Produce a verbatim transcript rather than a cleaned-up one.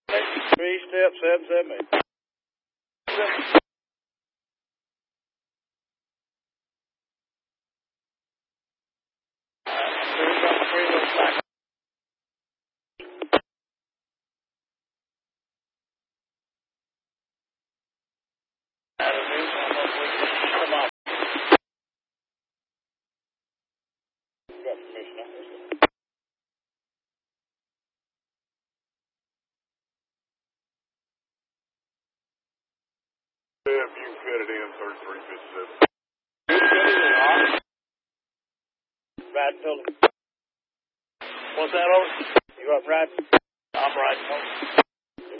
Three step seven seven eight. If you can fit it in, thirty-three fifty-seven. Ride Philly. What's that over? You up riding? I'm riding.